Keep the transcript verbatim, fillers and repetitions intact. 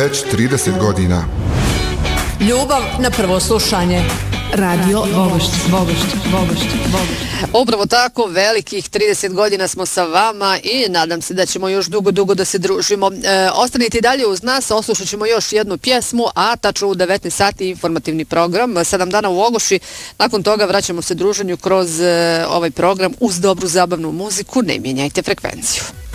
već trideset godina. Ljubav na prvo slušanje. Radio Vogošć, Vogošć, Vogošć, Vogošć. Upravo tako, velikih trideset godina smo sa vama i nadam se da ćemo još dugo, dugo da se družimo. E, ostanite i dalje uz nas, oslušat ćemo još jednu pjesmu, a tačno u devetnaest sati informativni program, sedam dana u Ogoši. Nakon toga vraćamo se druženju kroz e, ovaj program uz dobru zabavnu muziku. Ne mijenjajte frekvenciju.